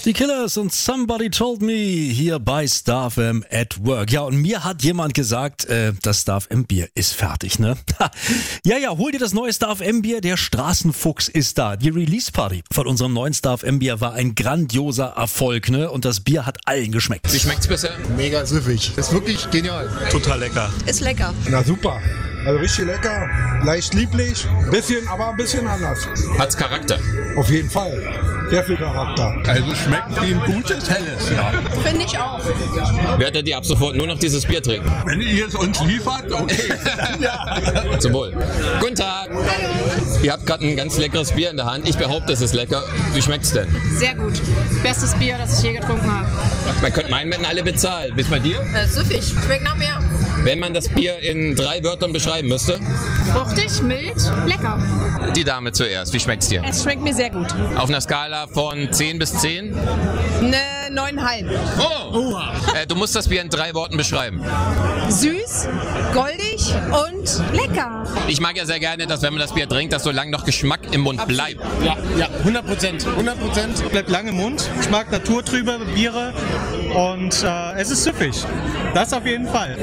Die Killers und Somebody Told Me hier bei Star FM at Work. Ja, und mir hat jemand gesagt, das Star FM Bier ist fertig, ne? Ja, hol dir das neue Star FM Bier, der Straßenfuchs ist da. Die Release Party von unserem neuen Star FM Bier war ein grandioser Erfolg, ne? Und das Bier hat allen geschmeckt. Wie schmeckt's bisher? Mega süffig. Ist wirklich genial. Total lecker. Ist lecker. Na super. Also richtig lecker, leicht lieblich, aber ein bisschen anders. Hat's Charakter? Auf jeden Fall. Sehr viel Charakter. Also schmeckt wie ein gutes Helles, ja. Finde ich auch. Werdet ihr ab sofort nur noch dieses Bier trinken? Wenn ihr es uns liefert, okay. Ja. Zum Wohl. Guten Tag. Ihr habt gerade ein ganz leckeres Bier in der Hand. Ich behaupte, es ist lecker. Wie schmeckt's denn? Sehr gut. Bestes Bier, das ich je getrunken habe. Man könnte meinen, wenn alle bezahlen. Bis bei dir? Süffig. Schmeckt nach mehr. Wenn man das Bier in 3 Wörtern beschreiben müsste? Fruchtig, mild, lecker. Die Dame zuerst. Wie schmeckt's dir? Es schmeckt mir sehr gut. Auf einer Skala von 10 bis 10? Eine 9,5. Oh! Du musst das Bier in 3 Worten beschreiben. Süß, goldig und lecker. Ich mag ja sehr gerne, dass wenn man das Bier trinkt, dass so lange noch Geschmack im Mund bleibt. Ja, 100%. 100%. Bleibt lange im Mund. Ich mag naturtrübe Biere und es ist süffig. Das auf jeden Fall.